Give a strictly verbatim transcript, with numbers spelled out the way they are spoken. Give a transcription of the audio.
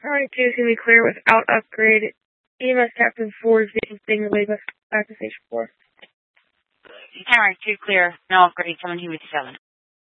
Tower two is going to be clear without upgrade. E M S Captain four is being relayed back to Station four. Tower two clear, no upgrade, seven two with seven.